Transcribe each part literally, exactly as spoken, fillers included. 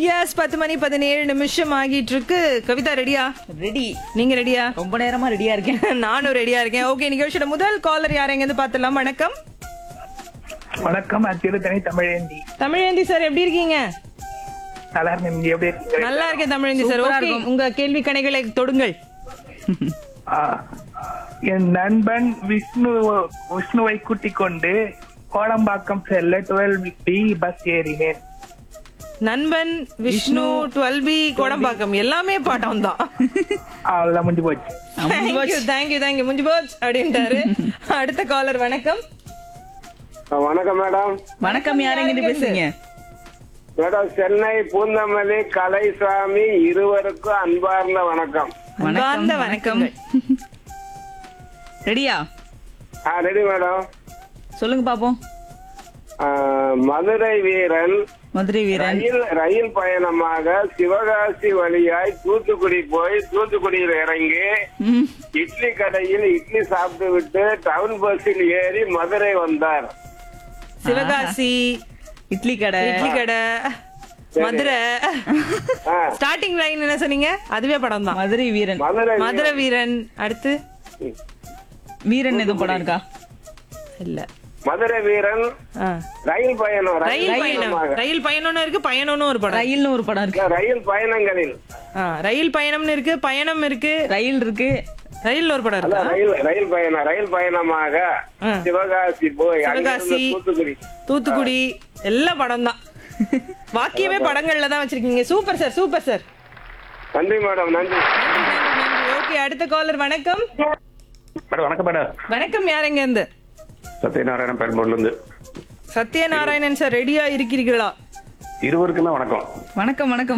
S பத்து மணி பதினேழு நிமிஷம் ஆகிட்டு இருக்கு. கவிதா ரெடியா? ரெடி. நீங்க ரெடியா? ரொம்ப நேரமா ரெடியா இருக்கேன். நானும் ரெடியா இருக்கேன். ஓகே, நிகழ்ச்சியோட முதல் காலர் யார் எங்க இருந்து பாத்துடலாம். வணக்கம். வணக்கம். திருத்தணி தமிழேந்தி. தமிழேந்தி சார் எப்படி இருக்கீங்க? நல்லா இருக்கேன். நீங்க எப்படி இருக்கீங்க? நல்லா இருக்கேன் தமிழேந்தி சார். ஓகே, உங்க கேள்வி கணைகளை தொடுங்கள். ஆ, என் நண்பன் விஷ்ணு விஷ்ணுவை கூட்டிக் கொண்டு கோடம்பாக்கம் செல்ல டுவெல் பி பஸ் ஏறினேன். நண்பன் விஷ்ணு டுவெல் பி கோடம்பாக்கம் எல்லாமே பாட்டம் தான். அவ்வளவுதான், முடிஞ்சு போச்சு. தேங்க்யூ தேங்க்யூ தேங்க்யூ முடிஞ்சு போச்சு அப்படின்ட்டாரு. அடுத்த காலர் வணக்கம். வணக்கம் மேடம். வணக்கம். யாரெங்க பேசுறீங்க? மேடம், சென்னை பூந்தமல்லி கலைசாமி இருவருக்கும் அன்பார்ந்த வணக்கம். அன்பார்ந்த வணக்கம். ரெடியா? ஆ, ரெடி மேடம். சொல்லுங்க பாப்போம். ஆ, மதுரை வீரன் மதுரை வீரன் ரயில் ரயில் பயணமாக சிவகாசி வழியாய் தூத்துக்குடி போய் தூத்துக்குடியில் இறங்கி ம், இட்லி கடையில் இட்லி சாப்பிட்டு விட்டு டவுன் பஸ்ஸில் ஏறி மதுரை வந்தார். சிவகாசி இட்லி கடை. இட்லி கடை மதுரை. ஆ, ஸ்டார்டிங் லைன் என்ன சொன்னீங்க? அதுவே படம் தான். மதுரை வீரன். மதுரை மதுரை வீரன். அடுத்து வீரன் எதுவும் படம் இருக்கா? இல்ல. மதுரை வீரன் ஆ. ரயில் பயணம் ரயில் பயணம். பயணமாக. ரயில் பயணம்னு இருக்கு, பயணம்னு ஒரு படம். ரயில்னு ஒரு படம் இருக்கு. ரயில் பயணங்களில் ஆ, ரயில் பயணம்னு இருக்கு, பயணம் இருக்கு, ரயில் இருக்கு. ரயில்ல ஒரு படம் அதான் இருக்கா? ரயில் ரயில் பயணம் ரயில் பயணமாக ஆ. சிவகாசி போய் சிவகாசி, அங்கிருந்து தூத்துக்குடி. தூத்துக்குடி எல்லா படம் தான். வாக்கியமே படங்கள்ல தான் வச்சிருக்கீங்க. Super sir, super sir. நன்றி மேடம், நன்றி. ஓகே, அடுத்த காலர் வணக்கம். மேடம் வணக்கம் மேடம். வணக்கம். யார் எங்க இருந்து? சத்யநாராயணன் பெரும்பூர்ல இருந்து. சத்யநாராயணன் சார் ரெடியா இருக்கிறீர்களா? இருவருக்குமே வணக்கம். வணக்கம் வணக்கம்.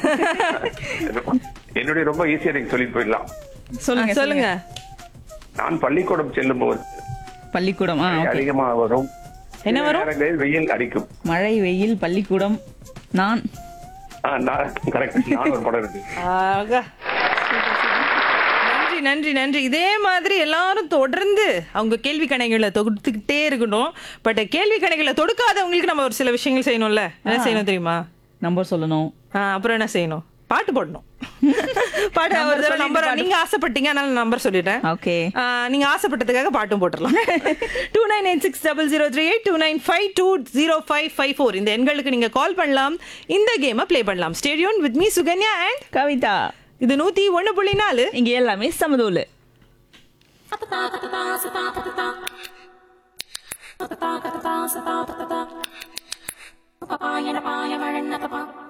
என்னுடைய ரொம்ப ஈஸியா நீங்க சொல்லிட்டு போயிடலாம். சொல்லுங்க சொல்லுங்க. நான் பள்ளிக்கூடம் செல்லும் போது பள்ளிக்கூடம். ஆ, okay. அதிகமா வரும். என்ன வரும்? நேரங்களில் வெயில் அடிக்கும். மழை, வெயில், பள்ளிக்கூடம். நான் ஆ, நான் கரெக்ட். நான் ஒரு படம் இருக்கு. ஆகா. நன்றி நன்றி நன்றி. இதே மாதிரி எல்லாரும் தொடர்ந்து அவங்க கேள்வி கணைகளை தொடுத்துக்கிட்டே இருக்கணும். பட் கேள்வி கணைகளை தொடுக்காதவங்களுக்கு நம்ம ஒரு சில விஷயங்கள் செய்யணும்ல. என்ன செய்யணும் தெரியுமா? நம்பர் சொல்லணும். ஆ, அப்புறம் என்ன செய்யணும்? பாட்டு போடணும். பாட்டு ஒரு தடவை நம்பர் நீங்க ஆசைப்பட்டீங்க, அதனால நம்பர் சொல்லிட்டேன். ஓகே. ஆ, நீங்க ஆசைப்பட்டதுக்காக பாட்டும் போட்டுடலாம். Two nine eight six double zero three eight two nine five two zero five five four இந்த எண்களுக்கு நீங்க கால் பண்ணலாம். இந்த கேமை பிளே பண்ணலாம். ஸ்டேடியோன் with me Sukanya and Kavitha. இது நூத்தி ஒண்ணு புள்ளி நாலு. இங்க எல்லாமே சமதூலு. Papa,